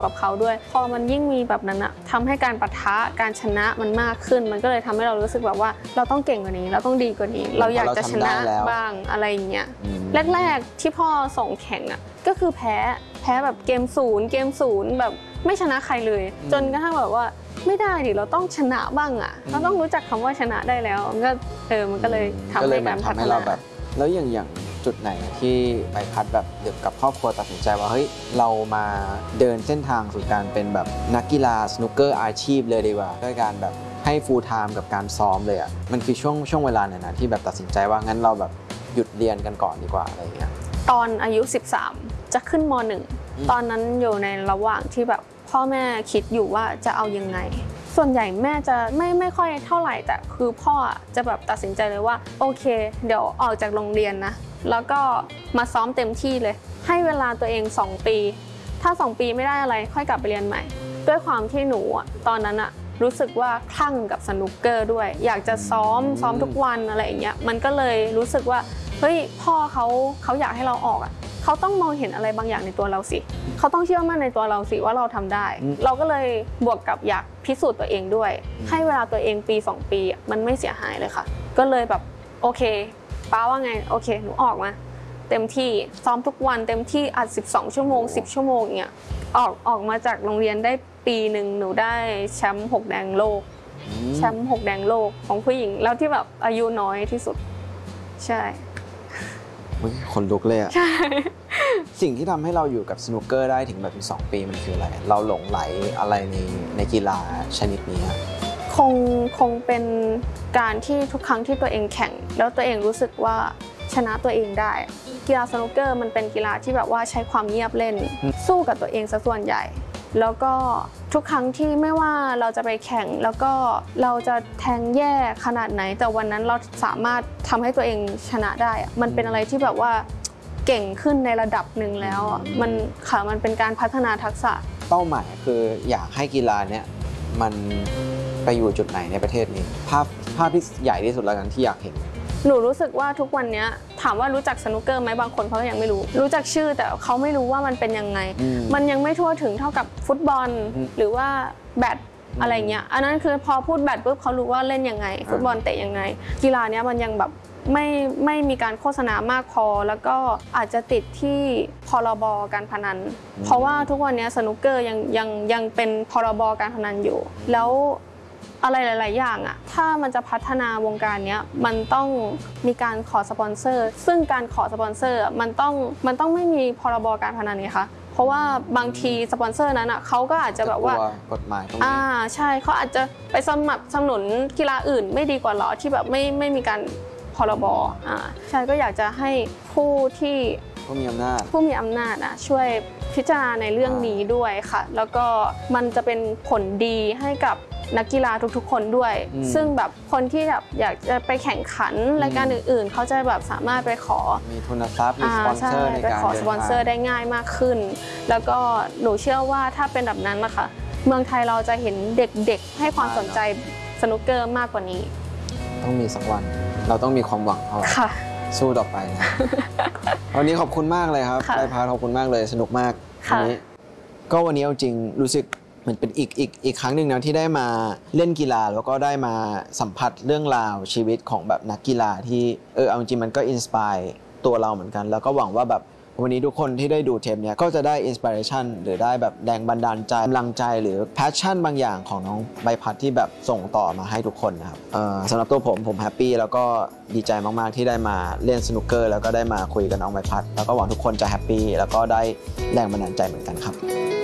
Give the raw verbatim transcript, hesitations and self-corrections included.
กับเขาด้วยพอมันยิ่งมีแบบนั้นอะทำให้การปะทะการชนะมันมากขึ้นมันก็เลยทำให้เรารู้สึกแบบว่าเราต้องเก่งกว่านี้เราต้องดีกว่านี้เราอยากจะชนะบ้างอะไรอย่างเงี้ยแรกๆที่พ่อส่งแข่งอะก็คือแพ้แพ้แบบเกมศูนย์เกมศูนย์แบบไม่ชนะใครเลยจนกระทั่งแบบว่าไม่ได้ดิเราต้องชนะบ้างอะเราต้องรู้จักคำว่าชนะได้แล้วมันก็เออมันก็เลยทำให้การพัฒนาแล้วอย่างอย่างจุดไหนที่ใบพัดแบบเด็กกับครอบครัวตัดสินใจว่าเฮ้ยเรามาเดินเส้นทางสู่การเป็นแบบนักกีฬาสนุกเกอร์อาชีพเลยดีกว่าด้วยการแบบให้ฟูลไทม์กับการซ้อมเลยอ่ะมันคือช่วงช่วงเวลาไหนนะที่แบบตัดสินใจว่างั้นเราแบบหยุดเรียนกันก่อนดีกว่าอะไรอย่างเงี้ยตอนอายุสิบสามจะขึ้นม.หนึ่ง ตอนนั้นอยู่ในระหว่างที่แบบพ่อแม่คิดอยู่ว่าจะเอายังไงส่วนใหญ่แม่จะไม่ไม่ค่อยเท่าไหร่แต่คือพ่อจะแบบตัดสินใจเลยว่าโอเคเดี๋ยวออกจากโรงเรียนนะแล้วก็มาซ้อมเต็มที่เลยให้เวลาตัวเองสองปีถ้าสองปีไม่ได้อะไรค่อยกลับไปเรียนใหม่ด้วยความที่หนูตอนนั้นอะรู้สึกว่าคลั่งกับสนุกเกอร์ด้วยอยากจะซ้อมซ้อมทุกวันอะไรอย่างเงี้ยมันก็เลยรู้สึกว่าเฮ้ยพ่อเขาเขาอยากให้เราออกอะเขาต้องมองเห็นอะไรบางอย่างในตัวเราสิเขาต้องเชื่อมั่นในตัวเราสิว่าเราทำได้เราก็เลยบวกกับอยากพิสูจน์ตัวเองด้วยให้เวลาตัวเองปีสองปีมันไม่เสียหายเลยค่ะก็เลยแบบโอเคป้าว่าไงโอเคหนูออกมาเต็มที่ซ้อมทุกวันเต็มที่อัดสิบสองชั่วโมงสิบชั่วโมงเงี้ยออกออกมาจากโรงเรียนได้ปีหนึ่งหนูได้แชมป์หกแดงโลกแชมป์หกแดงโลกของผู้หญิงแล้วที่แบบอายุน้อยที่สุดใช่คนลุกเลยอะใช่สิ่งที่ทำให้เราอยู่กับสนุกเกอร์ได้ถึงแบบสองปีมันคืออะไรเราหลงไหลอะไรในในกีฬาชนิดนี้คงคงเป็นการที่ทุกครั้งที่ตัวเองแข่งแล้วตัวเองรู้สึกว่าชนะตัวเองได้กีฬาสนุกเกอร์มันเป็นกีฬาที่แบบว่าใช้ความเงียบเล่นสู้กับตัวเองซะส่วนใหญ่แล้วก็ทุกครั้งที่ไม่ว่าเราจะไปแข่งแล้วก็เราจะแทงแย่ขนาดไหนแต่วันนั้นเราสามารถทำให้ตัวเองชนะได้มันเป็นอะไรที่แบบว่าเก่งขึ้นในระดับหนึ่งแล้วมันค่ะมันเป็นการพัฒนาทักษะเป้าหมายคืออยากให้กีฬาเนี้ยมันไปอยู่จุดไหนในประเทศนี้ภาพภาพที่ใหญ่ที่สุดแล้วกันที่อยากเห็นหนูรู้สึกว่าทุกวันนี้ถามว่ารู้จักสนุกเกอร์ไหมบางคนเขายังไม่รู้รู้จักชื่อแต่เขาไม่รู้ว่ามันเป็นยังไงมันยังไม่ทั่วถึงเท่ากับฟุตบอลหรือว่าแบดอะไรเงี้ยอันนั้นคือพอพูดแบดปุ๊บเขารู้ว่าเล่นยังไงฟุตบอลเตะยังไงกีฬาเนี้ยมันยังแบบไม่ไม่มีการโฆษณามากพอแล้วก็อาจจะติดที่พรบการพนันเพราะว่าทุกวันนี้สนุกเกอร์ยังยังยังเป็นพรบการพนันอยู่แล้วอะไรหลายๆอย่างอะถ้ามันจะพัฒนาวงการนี้มันต้องมีการขอสปอนเซอร์ซึ่งการขอสปอนเซอร์มันต้องมันต้องไม่มีพรบการพนันไงคะเพราะว่าบางทีสปอนเซอร์นั้นอ่ะเขาก็อาจจะแบบว่ากฎหมายอ่าใช่เขาอาจจะไปสมัครสนับสนุนกีฬาอื่นไม่ดีกว่าหรอที่แบบไม่ไม่มีการพรบอ่าใช่ก็อยากจะให้ผู้ที่ผู้มีอำนาจผู้มีอำนาจอ่ะช่วยพิจารณาในเรื่องนี้ด้วยค่ะแล้วก็มันจะเป็นผลดีให้กับนักกีฬาทุกๆคนด้วยซึ่งแบบคนที่แบบอยากจะไปแข่งขันรายการอื่นๆเขาจะแบบสามารถไปขอมีทุนทรัพย์มีสปอนเซอร์ในการไปขอสปอนเซอร์ได้ง่ายมากขึ้นแล้วก็หนูเชื่อว่าถ้าเป็นแบบนั้นนะคะเมืองไทยเราจะเห็นเด็กๆให้ความสนใจสนุกเกอร์มากกว่านี้ต้องมีสักวันเราต้องมีความหวังเอาไว้สู้ต่อไปนะวันนี้ขอบคุณมากเลยครับได้พาขอบคุณมากเลยสนุกมากวันนี้ก็วันนี้เอาจริงรู้สึกเหมือนเป็นอีกอีกอีกครั้งหนึ่งนะที่ได้มาเล่นกีฬาแล้วก็ได้มาสัมผัสเรื่องราวชีวิตของแบบนักกีฬาที่เออเอาจริงมันก็อินสปายตัวเราเหมือนกันแล้วก็หวังว่าแบบวันนี้ทุกคนที่ได้ดูเทปเนี้ยก็จะได้อินสปิเรชันหรือได้แบบแรงบันดาลใจกำลังใจหรือแพชชั่นบางอย่างของน้องใบพัดที่แบบส่งต่อมาให้ทุกคนนะครับสำหรับตัวผมผมแฮปปี้แล้วก็ดีใจมากๆที่ได้มาเล่นสนุกเกอร์แล้วก็ได้มาคุยกับน้องใบพัดแล้วก็หวังทุกคนจะแฮปปี้แล้วก็ได้แรงบันดาลใจเหมือนกันครับ